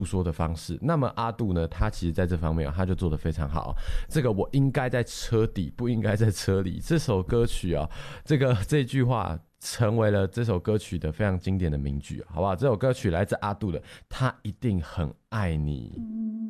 诉说的方式。那么阿杜呢，他其实在这方面他就做得非常好。这个我应该在车底，不应该在车里。这首歌曲啊，这句话成为了这首歌曲的非常经典的名句，好不好？这首歌曲来自阿杜的，他一定很爱你。